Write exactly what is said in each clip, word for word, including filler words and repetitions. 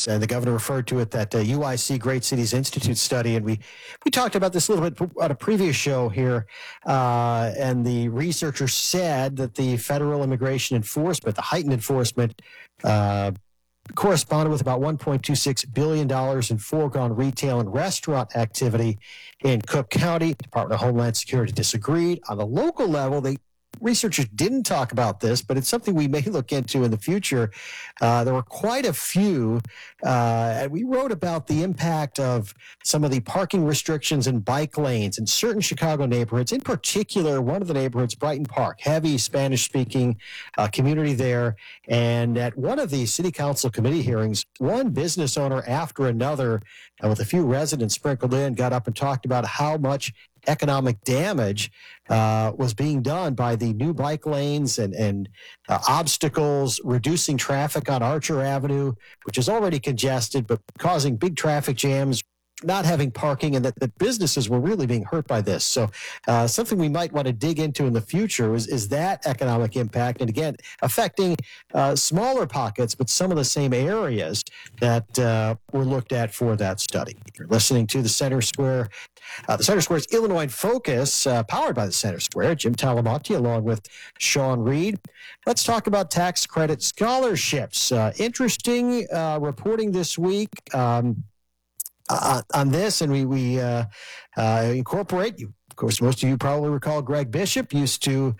Focus, and the governor referred to it, that uh, U I C Great Cities Institute study, and we we talked about this a little bit on a previous show here, uh, and the researchers said that the federal immigration enforcement, the heightened enforcement, uh, corresponded with about one point two six billion dollars in foregone retail and restaurant activity in Cook County. Department of Homeland Security disagreed. On the local level, they researchers didn't talk about this, but it's something we may look into in the future. Uh, there were quite a few, uh, and we wrote about the impact of some of the parking restrictions and bike lanes in certain Chicago neighborhoods. In particular, one of the neighborhoods, Brighton Park, heavy Spanish-speaking uh, community there. And at one of the city council committee hearings, one business owner after another, and with a few residents sprinkled in, got up and talked about how much economic damage uh, was being done by the new bike lanes and, and uh, obstacles, reducing traffic on Archer Avenue, which is already congested, but causing big traffic jams, not having parking, and that, that businesses were really being hurt by this. So uh, something we might want to dig into in the future is, is that economic impact, and again, affecting uh, smaller pockets, but some of the same areas that uh, were looked at for that study. You're listening to the Center Square, uh, the Center Square's Illinois in Focus, uh, powered by the Center Square. Jim Talamonte along with Sean Reed. Let's talk about tax credit scholarships. Uh, interesting uh, reporting this week. Um, Uh, on this, and we we uh, uh, incorporate you. Of course, most of you probably recall Greg Bishop used to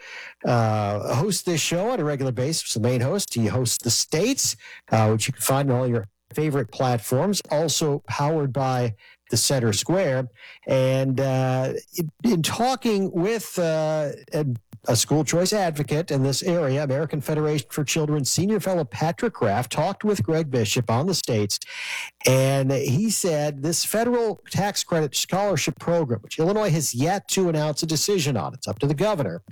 uh, host this show on a regular basis. The main host, he hosts The States, uh, which you can find on all your favorite platforms. Also powered by the Center Square. And uh, in, in talking with uh, a, a school choice advocate in this area, American Federation for Children senior fellow Patrick Graff talked with Greg Bishop on The States, and he said this federal tax credit scholarship program, which Illinois has yet to announce a decision on, it's up to the governor.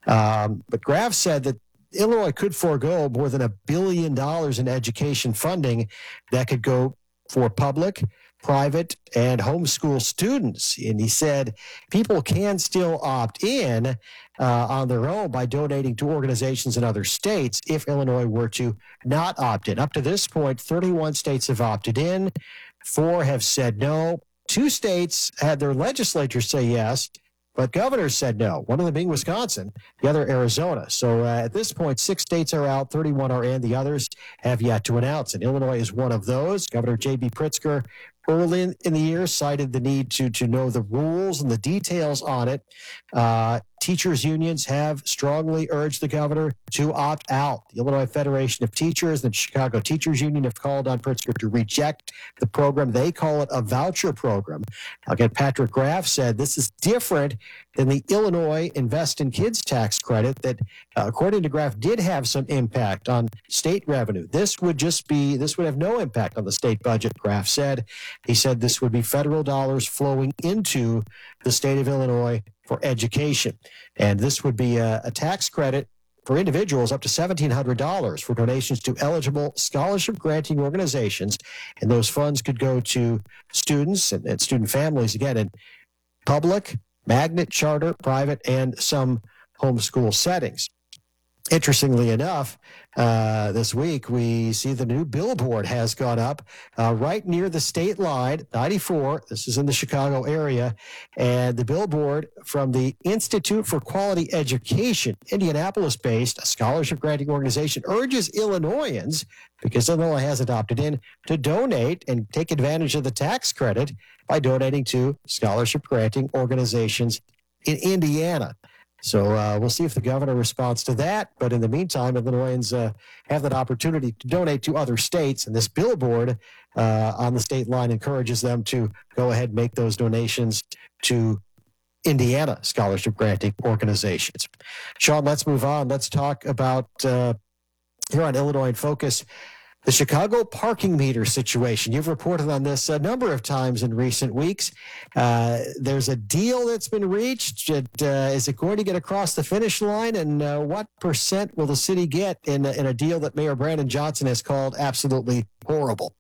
Um, but Graff said that Illinois could forego more than a billion dollars in education funding that could go for public, private, and homeschool students. And he said people can still opt in uh, on their own by donating to organizations in other states if Illinois were to not opt in. Up to this point, thirty-one states have opted in. Four have said no. Two states had their legislatures say yes, but governors said no, one of them being Wisconsin, the other Arizona. So uh, at this point, six states are out, thirty-one are in, the others have yet to announce. And Illinois is one of those. Governor J B Pritzker early in, in the year cited the need to, to know the rules and the details on it. Uh, teachers unions have strongly urged the governor to opt out. The Illinois Federation of Teachers and the Chicago Teachers Union have called on Pritzker to reject the program. They call it a voucher program. Again, Patrick Graff said this is different than the Illinois Invest in Kids tax credit that, uh, according to Graff, did have some impact on state revenue. This would just be, this would have no impact on the state budget, Graff said. He said this would be federal dollars flowing into the state of Illinois for education. And this would be a, a tax credit for individuals up to seventeen hundred dollars for donations to eligible scholarship granting organizations. And those funds could go to students and, and student families, again, in public, magnet, charter, private, and some homeschool settings. Interestingly enough, uh, this week we see the new billboard has gone up uh, right near the state line, ninety-four. This is in the Chicago area. And the billboard from the Institute for Quality Education, Indianapolis-based, a scholarship granting organization, urges Illinoisans, because Illinois hasn't opted in, to donate and take advantage of the tax credit by donating to scholarship granting organizations in Indiana. So uh, we'll see if the governor responds to that. But in the meantime, Illinoisans uh, have that opportunity to donate to other states. And this billboard uh, on the state line encourages them to go ahead and make those donations to Indiana scholarship granting organizations. Sean, let's move on. Let's talk about, uh, here on Illinois in Focus, the Chicago parking meter situation. You've reported on this a number of times in recent weeks. Uh, there's a deal that's been reached. It, uh, is it going to get across the finish line? And uh, what percent will the city get in, in a deal that Mayor Brandon Johnson has called absolutely horrible?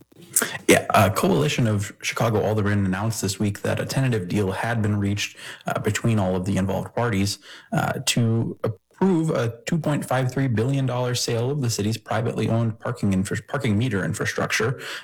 Yeah, a coalition of Chicago aldermen announced this week that a tentative deal had been reached uh, between all of the involved parties uh, to approve a two point five three billion dollars sale of the city's privately owned parking infra- parking meter infrastructure